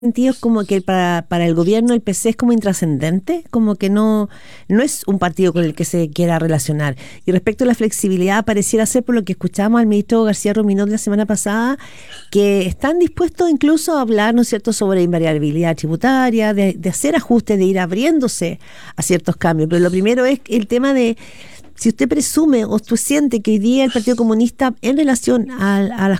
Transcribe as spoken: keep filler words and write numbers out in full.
sentido es como que para, para el gobierno el P C es como intrascendente, como que no, no es un partido con el que se quiera relacionar. Y respecto a la flexibilidad, pareciera ser por lo que escuchamos al ministro García Rominot la semana pasada, que están dispuestos incluso a hablar, ¿no es cierto?, sobre invariabilidad tributaria, de, de hacer ajustes, de ir abriéndose a ciertos cambios. Pero lo primero es el tema de si usted presume o usted siente que hoy día el Partido Comunista en relación a, a las